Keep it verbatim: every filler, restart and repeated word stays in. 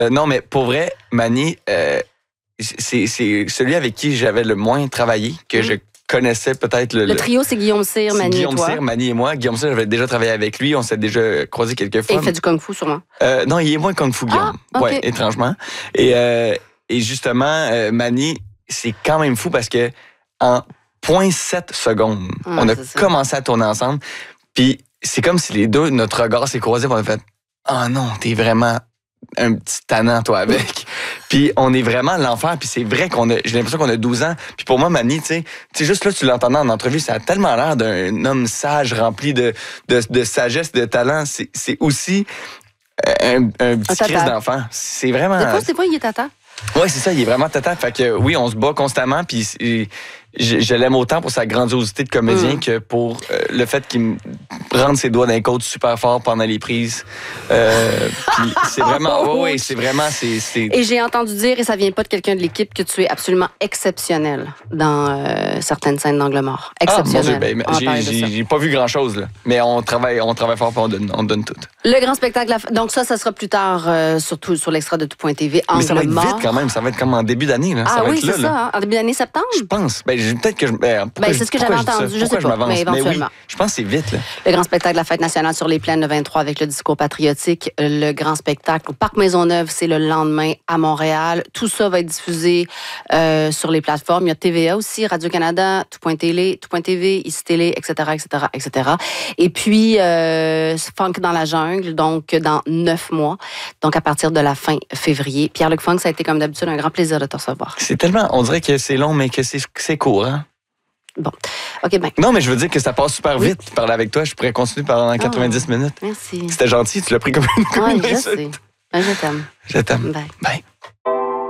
Euh, non, mais pour vrai, Manny, euh, c'est, c'est celui avec qui j'avais le moins travaillé, que mmh. je connaissais peut-être. Le, le trio, c'est Guillaume Cyr, Manny Guillaume et toi. Cyr, Manny et moi. Guillaume Cyr, j'avais déjà travaillé avec lui. On s'est déjà croisés quelques fois. Et il fait du kung-fu, sûrement. Euh, non, il est moins kung-fu, Guillaume. Ah, okay. Ouais, étrangement. Et, euh, et justement, euh, Manny, c'est quand même fou parce que en zéro virgule sept secondes, ah, on a commencé à tourner ensemble. Puis c'est comme si les deux, notre regard s'est croisé. On a fait « Ah oh non, t'es vraiment un petit tannant, toi, avec. » Puis on est vraiment l'enfer. Puis c'est vrai qu'on a, j'ai l'impression qu'on a douze ans. Puis pour moi, Manny, tu sais, tu sais, juste là, tu l'entendais en entrevue, ça a tellement l'air d'un homme sage, rempli de, de, de sagesse, de talent. C'est, c'est aussi un, un petit Christ d'enfant. C'est vraiment... Des fois, c'est pas, il est tata. Oui, c'est ça, il est vraiment tata. Fait que oui, on se bat constamment, puis je, je l'aime autant pour sa grandiosité de comédien mmh. que pour euh, le fait qu'il me rende ses doigts d'un côte super fort pendant les prises. Euh, puis c'est vraiment, oh, oui, c'est vraiment, c'est, c'est... Et j'ai entendu dire, et ça vient pas de quelqu'un de l'équipe, que tu es absolument exceptionnel dans euh, certaines scènes d'Angle mort. Exceptionnel. Ah, mon Dieu, ben, j'ai, j'ai, j'ai pas vu grand-chose, là. Mais on travaille, on travaille fort, puis on donne, on donne tout. Le grand spectacle, donc ça, ça sera plus tard, euh, surtout sur l'extra de tout point T V, Angle mort. Mais ça va être mort. vite quand même, ça va être comme en début d'année, là. Ah ça va oui, être là, c'est ça, là. Hein? En début d'année septembre? Je pense. Ben, peut-être que je... Ben, ben, c'est ce que j'avais entendu, je, je sais pas, je mais éventuellement. Mais oui, je pense que c'est vite, là. Le grand spectacle de la Fête nationale sur les plaines le vingt-trois avec le discours patriotique. Le grand spectacle au Parc Maisonneuve, c'est le lendemain à Montréal. Tout ça va être diffusé euh, sur les plateformes. Il y a T V A aussi, Radio-Canada, tout point télé, tout point T V, Ici Télé, et cetera, et cetera, et cetera. Et puis, euh, Funk dans la jungle, donc dans neuf mois, donc à partir de la fin février. Pierre-Luc Funk, ça a été comme d'habitude un grand plaisir de te recevoir. C'est tellement, on dirait que c'est long, mais que c'est, c'est court, hein? Bon, OK, ben. Non, mais je veux dire que ça passe super vite. Oui. Parler avec toi, je pourrais continuer pendant quatre-vingt-dix oh, minutes. Merci. C'était gentil, tu l'as pris comme une, comme ouais, une je insulte. sais. Ben, je t'aime. Je t'aime. Bye. Bye.